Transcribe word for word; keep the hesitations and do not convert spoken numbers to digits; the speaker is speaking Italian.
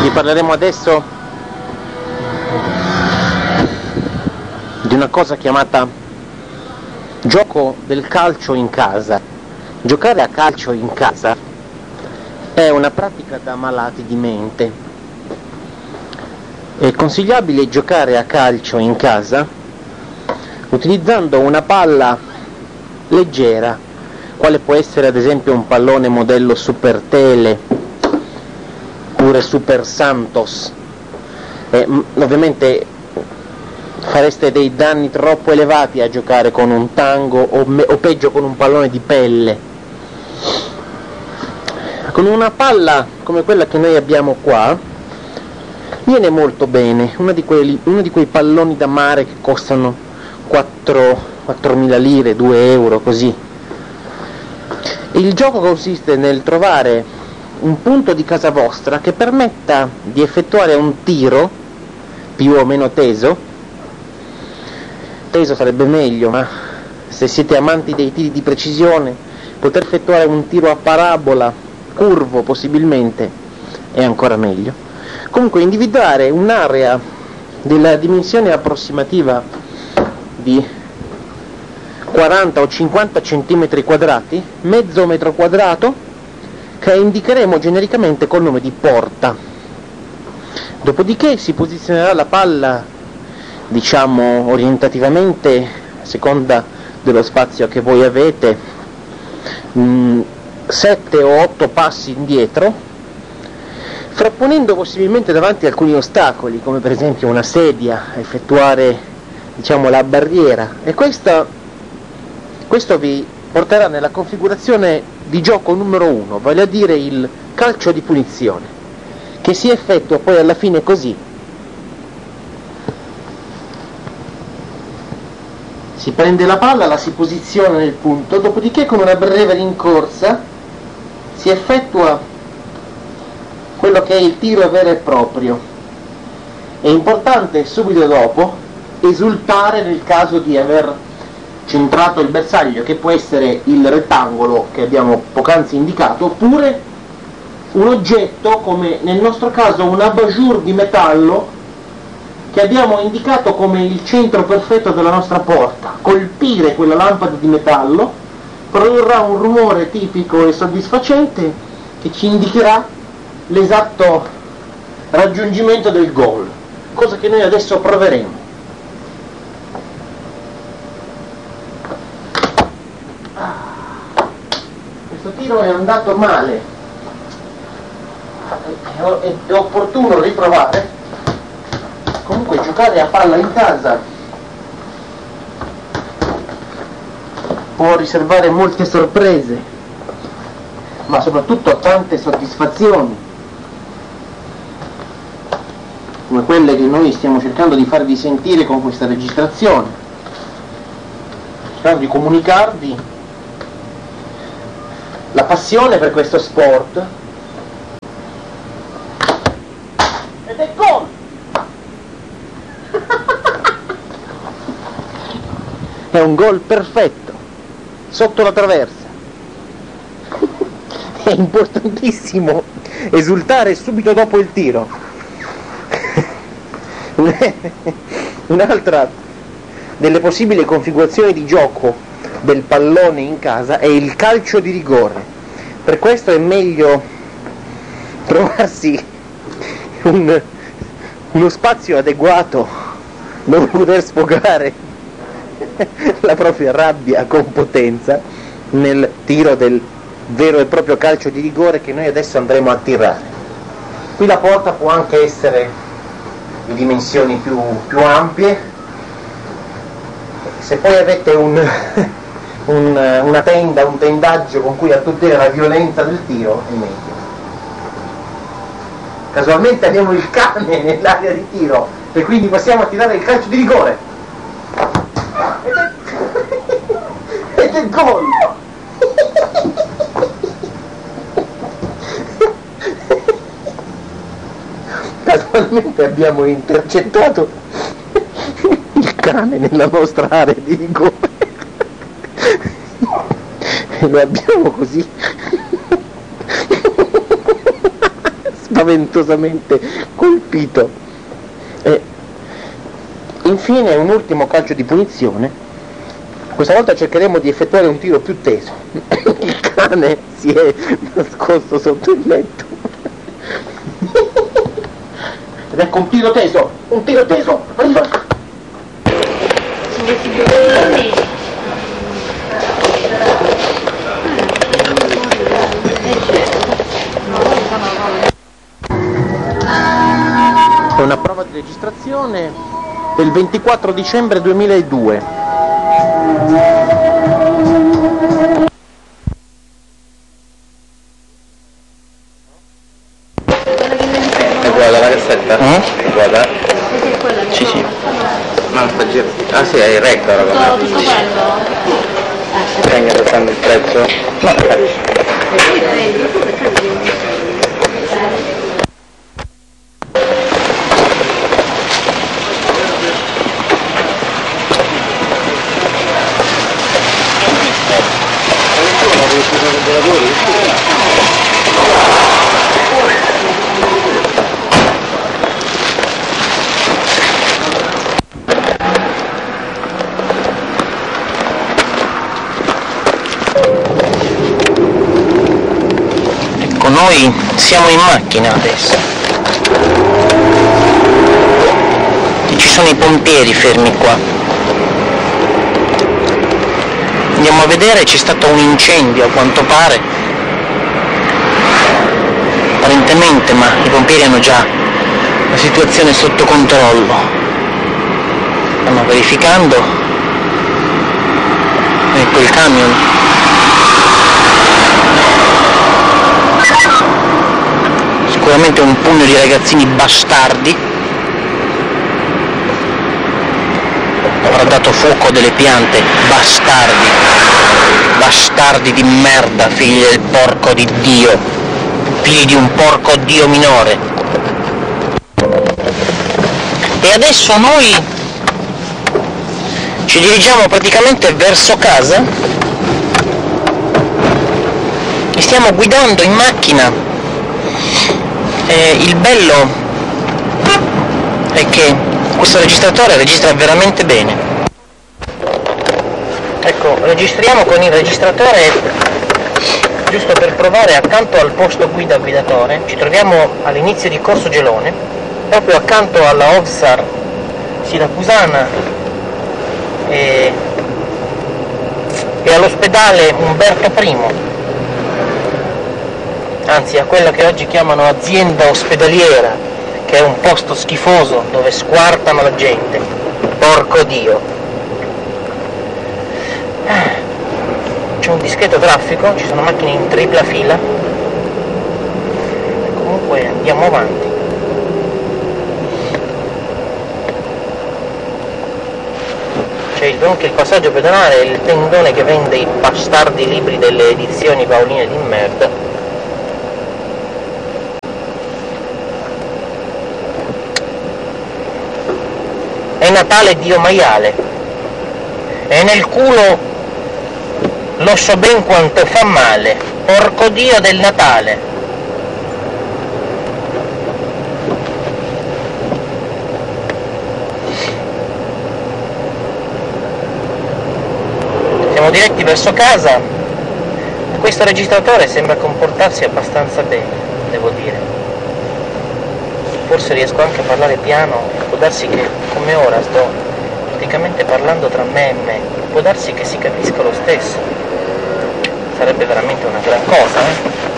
Vi parleremo adesso di una cosa chiamata gioco del calcio in casa. Giocare a calcio in casa è una pratica da malati di mente. È consigliabile giocare a calcio in casa utilizzando una palla leggera, quale può essere ad esempio un pallone modello Super Tele oppure Super Santos. Eh, ovviamente fareste dei danni troppo elevati a giocare con un tango o, me- o peggio con un pallone di pelle. Con una palla come quella che noi abbiamo qua viene molto bene, uno di, quelli, uno di quei palloni da mare che costano quattromila lire, due euro, così. Il gioco consiste nel trovare un punto di casa vostra che permetta di effettuare un tiro più o meno teso. Teso sarebbe meglio, ma se siete amanti dei tiri di precisione, poter effettuare un tiro a parabola, curvo possibilmente, è ancora meglio. Comunque individuare un'area della dimensione approssimativa di quaranta o cinquanta centimetri quadrati, mezzo metro quadrato, che indicheremo genericamente col nome di porta. Dopodiché si posizionerà la palla, diciamo orientativamente, a seconda dello spazio che voi avete, mh, sette o otto passi indietro, frapponendo possibilmente davanti alcuni ostacoli, come per esempio una sedia, effettuare, diciamo, la barriera, e questa, questo vi porterà nella configurazione di gioco numero uno, vale a dire il calcio di punizione, che si effettua poi alla fine così. Si prende la palla, la si posiziona nel punto, dopodiché con una breve rincorsa si effettua quello che è il tiro vero e proprio. È importante subito dopo esultare nel caso di aver centrato il bersaglio, che può essere il rettangolo che abbiamo poc'anzi indicato, oppure un oggetto come nel nostro caso un abat-jour di metallo che abbiamo indicato come il centro perfetto della nostra porta. Colpire quella lampada di metallo produrrà un rumore tipico e soddisfacente che ci indicherà l'esatto raggiungimento del gol, cosa che noi adesso proveremo. Questo tiro è andato male, è, è opportuno riprovare. Comunque giocare a palla in casa può riservare molte sorprese, ma soprattutto tante soddisfazioni, come quelle che noi stiamo cercando di farvi sentire con questa registrazione, cercando di comunicarvi la passione per questo sport. Ed è gol! È un gol perfetto, sotto la traversa. È importantissimo esultare subito dopo il tiro. Un'altra delle possibili configurazioni di gioco del pallone in casa è il calcio di rigore. Per questo è meglio trovarsi un, uno spazio adeguato dove poter sfogare la propria rabbia con potenza nel tiro del vero e proprio calcio di rigore che noi adesso andremo a tirare. Qui la porta può anche essere di dimensioni più, più ampie. Se poi avete un, un, una tenda, un tendaggio con cui attutire la violenza del tiro, è meglio. Casualmente abbiamo il cane nell'area di tiro e quindi possiamo tirare il calcio di rigore. Ed è gol! Casualmente abbiamo intercettato il cane nella nostra area di rigore e lo abbiamo così spaventosamente colpito. E infine un ultimo calcio di punizione. Questa volta cercheremo di effettuare un tiro più teso. Il cane si è nascosto sotto il letto. Ed ecco un tiro teso, un tiro teso, arriva! È una prova di registrazione del ventiquattro dicembre duemiladue. È guarda la cassetta? Mm? Guarda. Sì, sì. Ma non sta girando. Ah sì, è il record allora. Stai aspettando il prezzo? No, capisci. Ecco, noi siamo in macchina adesso. E ci sono i pompieri fermi qua. Andiamo a vedere, c'è stato un incendio a quanto pare. Apparentemente, ma i pompieri hanno già la situazione sotto controllo. Stanno verificando. Ecco il camion. Sicuramente un pugno di ragazzini bastardi avrà dato fuoco a delle piante. Bastardi, bastardi di merda, figli del porco di Dio, figli di un porco Dio minore. E adesso noi ci dirigiamo praticamente verso casa e stiamo guidando in macchina. E il bello è che questo registratore registra veramente bene. Ecco, registriamo con il registratore giusto per provare. Accanto al posto guida guidatore ci troviamo all'inizio di Corso Gelone, proprio accanto alla Ovsar Siracusana e, e all'ospedale Umberto I, anzi a quella che oggi chiamano azienda ospedaliera, che è un posto schifoso dove squartano la gente. Porco Dio. C'è un discreto traffico, ci sono macchine in tripla fila. Comunque andiamo avanti. C'è anche il passaggio pedonale e il tendone che vende i bastardi libri delle edizioni paoline di merda. È Natale Dio maiale, e nel culo lo so ben quanto fa male, porco Dio del Natale. Siamo diretti verso casa. Questo registratore sembra comportarsi abbastanza bene, devo dire. Forse riesco anche a parlare piano, può darsi che come ora sto praticamente parlando tra me e me, può darsi che si capisca lo stesso. Sarebbe veramente una gran cosa, eh?